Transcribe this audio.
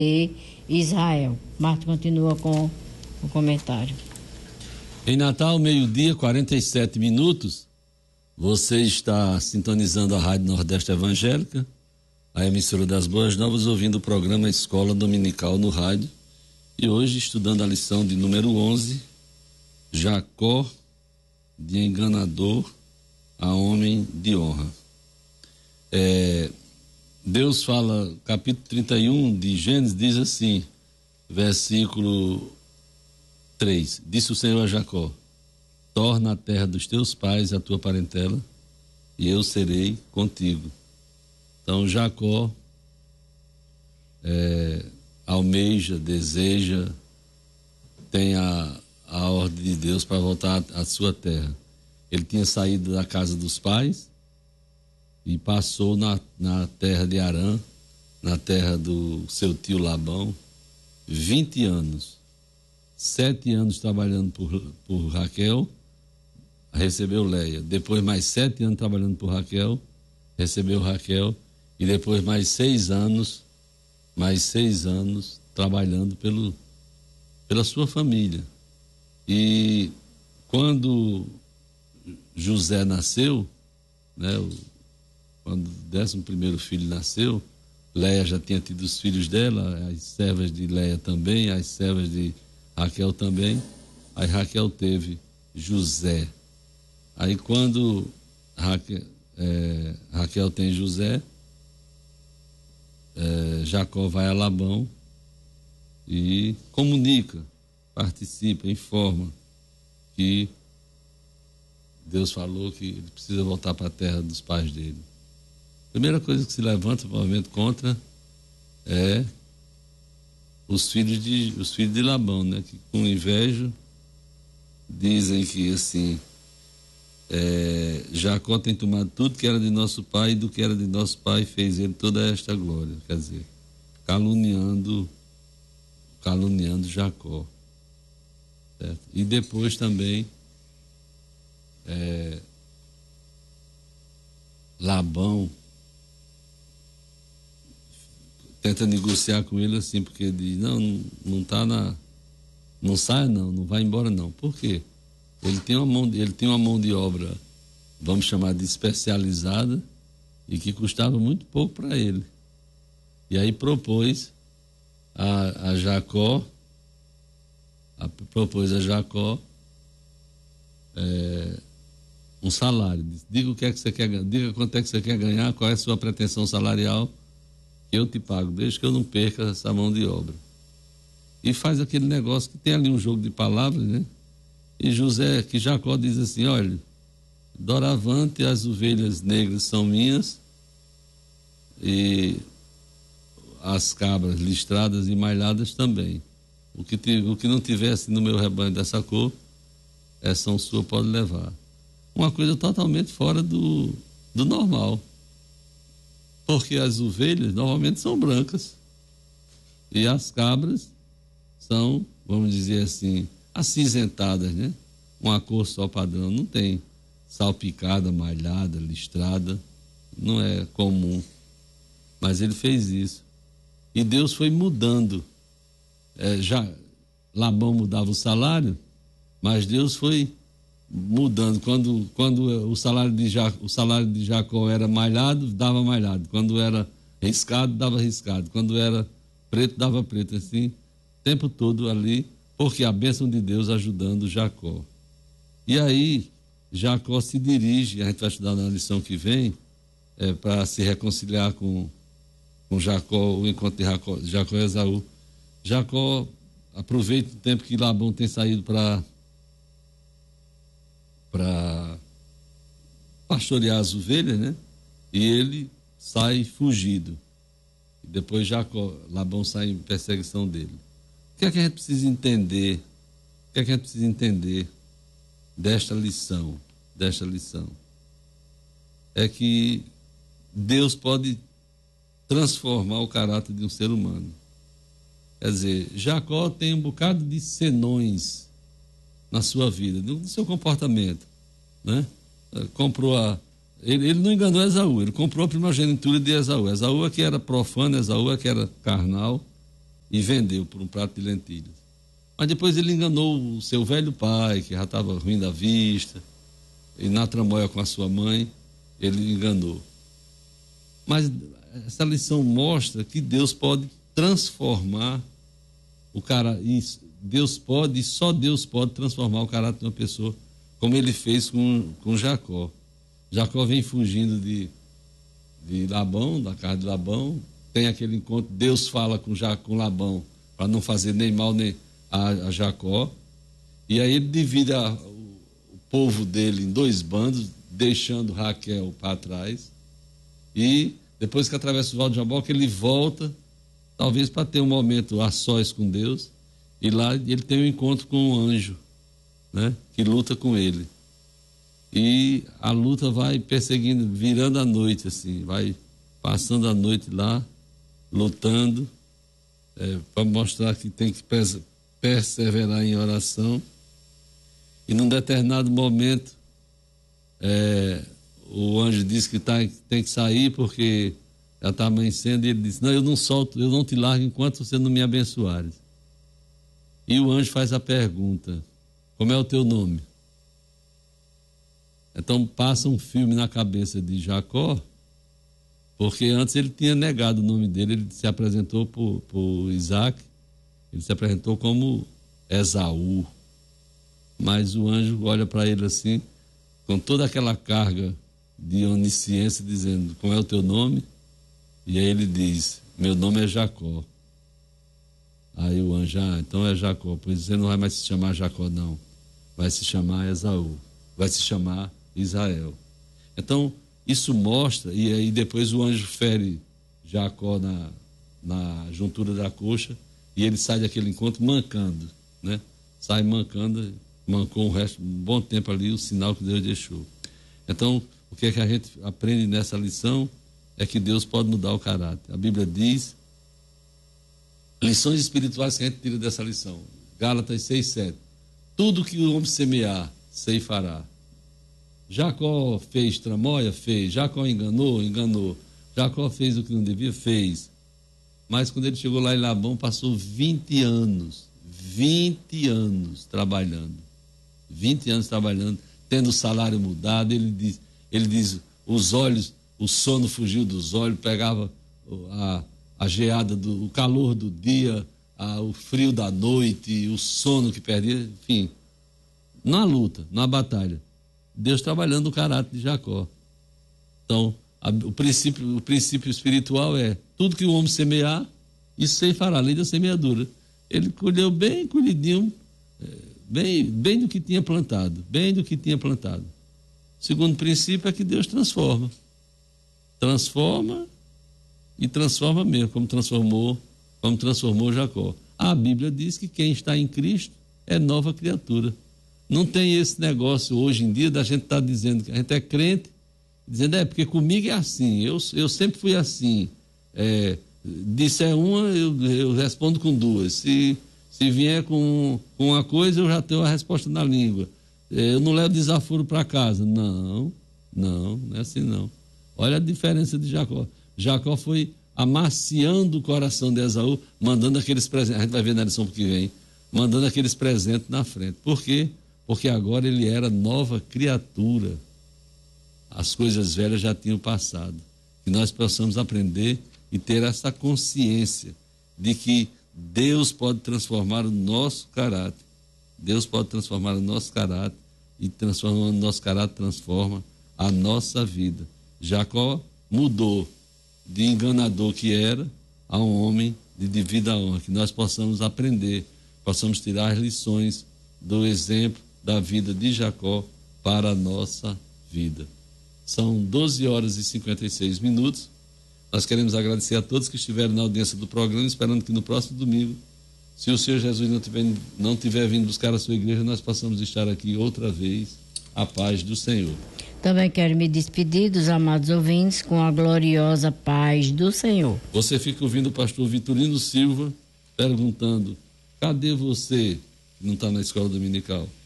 e Israel. Marta continua com o comentário. Em Natal, meio-dia, 47 minutos, você está sintonizando a Rádio Nordeste Evangélica, a emissora das Boas Novas, ouvindo o programa Escola Dominical no rádio. E hoje, estudando a lição de número 11, Jacó, de enganador a homem de honra. Deus fala, capítulo 31 de Gênesis, diz assim, versículo 3, disse o Senhor a Jacó, torna a terra dos teus pais a tua parentela, e eu serei contigo. Então Jacó almeja, deseja, tem a ordem de Deus para voltar à sua terra. Ele tinha saído da casa dos pais e passou na terra de Harã, na terra do seu tio Labão, 20 anos. 7 anos trabalhando por Raquel, recebeu Leia. Depois mais 7 anos trabalhando por Raquel, recebeu Raquel. E depois mais 6 anos trabalhando pela sua família. E quando José nasceu, né, quando o 11º filho nasceu, Leia já tinha tido os filhos dela, as servas de Leia também, as servas de Raquel também. Aí Raquel teve José. Aí quando Raquel tem José, Jacó vai a Labão e comunica, participa, informa que Deus falou que ele precisa voltar para a terra dos pais dele. Primeira coisa que se levanta o movimento contra é os filhos de Labão, né? Que com inveja dizem que assim, Jacó tem tomado tudo que era de nosso pai, e do que era de nosso pai fez ele toda esta glória. Quer dizer, caluniando Jacó. Certo? E depois também Labão tenta negociar com ele assim, porque ele diz, não sai não vai embora não. Por quê? Ele tem uma mão de obra, vamos chamar de especializada, e que custava muito pouco para ele. E aí propôs a Jacó um salário. Diga o que é que você quer ganhar, diga quanto é que você quer ganhar, qual é a sua pretensão salarial, que eu te pago, desde que eu não perca essa mão de obra. E faz aquele negócio que tem ali um jogo de palavras, né? E Jacó diz assim, olha, doravante as ovelhas negras são minhas e as cabras listradas e malhadas também. O que não tivesse no meu rebanho dessa cor, essa sua pode levar. Uma coisa totalmente fora do normal. Porque as ovelhas normalmente são brancas e as cabras são, vamos dizer assim, acinzentadas, né? Uma cor só padrão, não tem salpicada, malhada, listrada, não é comum. Mas ele fez isso. E Deus foi mudando. Labão mudava o salário, mas Deus foi mudando. Quando o salário de Jacó era malhado, dava malhado. Quando era riscado, dava riscado. Quando era preto, dava preto. Assim, o tempo todo ali, porque a bênção de Deus ajudando Jacó. E aí, Jacó se dirige, a gente vai estudar na lição que vem, para se reconciliar com Jacó, o encontro de Jacó e Esaú. Jacó aproveita o tempo que Labão tem saído para pastorear as ovelhas, né? E ele sai fugido. E depois Labão sai em perseguição dele. O que é que a gente precisa entender? O que é que a gente precisa entender desta lição? É que Deus pode transformar o caráter de um ser humano. Quer dizer, Jacó tem um bocado de senões na sua vida, no seu comportamento, né? Ele não enganou Esaú, ele comprou a primogenitura de Esaú. Esaú é que era profano, Esaú é que era carnal, e vendeu por um prato de lentilhas. Mas depois ele enganou o seu velho pai, que já estava ruim da vista, e na tramóia com a sua mãe, ele enganou. Mas essa lição mostra que Deus pode transformar o cara, e Deus pode, e só Deus pode transformar o caráter de uma pessoa, como ele fez com Jacó. Jacó vem fugindo de Labão, da casa de Labão, tem aquele encontro, Deus fala com Labão para não fazer nem mal nem a Jacó, e aí ele divide o povo dele em 2 bandos, deixando Raquel para trás, e depois que atravessa o Val de Jaboque, ele volta, talvez para ter um momento a sós com Deus, e lá ele tem um encontro com um anjo, né, que luta com ele. E a luta vai perseguindo, virando a noite, assim, vai passando a noite lá, lutando, para mostrar que tem que perseverar em oração. E num determinado momento, o anjo disse que tem que sair porque já está amanhecendo, e ele disse: não, eu não te largo enquanto você não me abençoares. E o anjo faz a pergunta: como é o teu nome? Então passa um filme na cabeça de Jacó, porque antes ele tinha negado o nome dele, ele se apresentou por Isaac, ele se apresentou como Esaú. Mas o anjo olha para ele assim, com toda aquela carga de onisciência, dizendo: como é o teu nome? E aí ele diz: meu nome é Jacó. Aí o anjo: então é Jacó, pois você não vai mais se chamar Jacó, não, vai se chamar Esaú, vai se chamar Israel. Então isso mostra, e aí depois o anjo fere Jacó na juntura da coxa, e ele sai daquele encontro mancando, né? Sai mancando, mancou um bom tempo ali, o sinal que Deus deixou. Então, o que é que a gente aprende nessa lição é que Deus pode mudar o caráter. A Bíblia diz, lições espirituais que a gente tira dessa lição, Gálatas 6:7, tudo que o homem semear, ceifará. Jacó fez tramóia? Fez. Jacó enganou? Enganou. Jacó fez o que não devia? Fez. Mas quando ele chegou lá em Labão, passou 20 anos trabalhando. 20 anos trabalhando, tendo o salário mudado. Ele diz, os olhos, o sono fugiu dos olhos, pegava a geada, o calor do dia, o frio da noite, o sono que perdia, enfim. Na luta, na batalha, Deus trabalhando o caráter de Jacó. Então, o princípio espiritual é: tudo que o homem semear, isso ceifará, além da semeadura. Ele colheu bem colhidinho, bem do que tinha plantado, O segundo princípio é que Deus transforma e transforma mesmo, como transformou Jacó. A Bíblia diz que quem está em Cristo é nova criatura. Não tem esse negócio hoje em dia da gente estar dizendo que a gente é crente, dizendo: porque comigo é assim, eu sempre fui assim. Disse uma, eu respondo com 2. Se vier com uma coisa, eu já tenho a resposta na língua. Eu não levo desaforo para casa. Não é assim não. Olha a diferença de Jacó. Jacó foi amaciando o coração de Esaú, mandando aqueles presentes. A gente vai ver na lição que vem, mandando aqueles presentes na frente. Por quê? Porque agora ele era nova criatura. As coisas velhas já tinham passado. Que nós possamos aprender e ter essa consciência de que Deus pode transformar o nosso caráter. Deus pode transformar o nosso caráter, e transformando o nosso caráter transforma a nossa vida. Jacó mudou de enganador que era a um homem de devida honra. Que nós possamos aprender, possamos tirar as lições do exemplo da vida de Jacó para a nossa vida. São 12h56. Nós queremos agradecer a todos que estiveram na audiência do programa, esperando que no próximo domingo, se o Senhor Jesus não tiver vindo buscar a sua igreja, nós possamos estar aqui outra vez. A paz do Senhor. Também quero me despedir dos amados ouvintes com a gloriosa paz do Senhor. Você fica ouvindo o pastor Vitorino Silva perguntando: cadê você que não está na escola dominical?